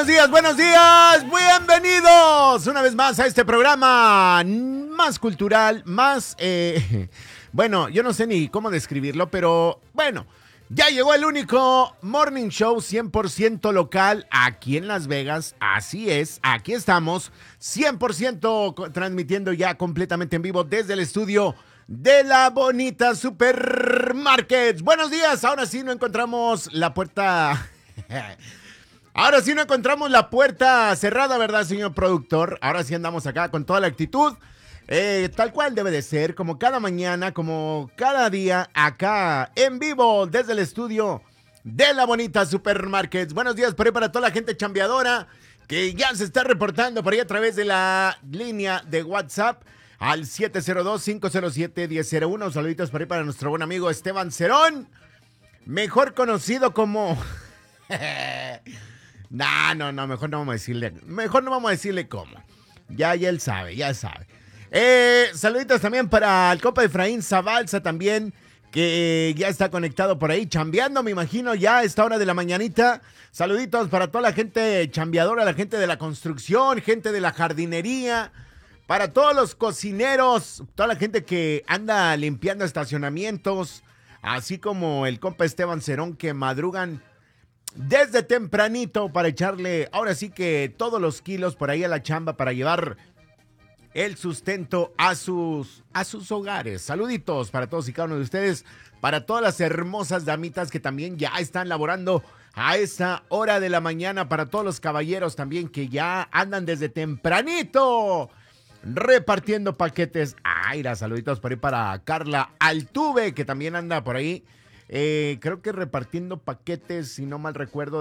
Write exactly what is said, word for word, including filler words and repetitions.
Buenos días, buenos días, bienvenidos una vez más a este programa más cultural, más, eh, bueno, yo no sé ni cómo describirlo, pero bueno, ya llegó el único morning show cien por ciento local aquí en Las Vegas, así es, aquí estamos, cien por ciento transmitiendo ya completamente en vivo desde el estudio de la bonita Supermarkets. Buenos días, ahora sí no encontramos la puerta... Ahora sí no encontramos la puerta cerrada, ¿verdad, señor productor? Ahora sí andamos acá con toda la actitud, eh, tal cual debe de ser, como cada mañana, como cada día, acá en vivo desde el estudio de la bonita Supermarkets. Buenos días por ahí para toda la gente chambeadora que ya se está reportando por ahí a través de la línea de WhatsApp al siete cero dos, cinco cero siete, uno cero cero uno. Saluditos por ahí para nuestro buen amigo Esteban Cerón, mejor conocido como... No, no, no, mejor no vamos a decirle, mejor no vamos a decirle cómo. Ya, ya él sabe, ya sabe. Eh, saluditos también para el compa Efraín Zabalza también, que ya está conectado por ahí, chambeando, me imagino, ya a esta hora de la mañanita. Saluditos para toda la gente chambeadora, la gente de la construcción, gente de la jardinería, para todos los cocineros, toda la gente que anda limpiando estacionamientos, así como el compa Esteban Cerón, que madrugan desde tempranito para echarle, ahora sí que todos los kilos por ahí a la chamba para llevar el sustento a sus, a sus hogares. Saluditos para todos y cada uno de ustedes, para todas las hermosas damitas que también ya están laborando a esa hora de la mañana, para todos los caballeros también que ya andan desde tempranito repartiendo paquetes. Ay, las saluditos por ahí para Carla Altuve, que también anda por ahí. Eh, creo que repartiendo paquetes, si no mal recuerdo,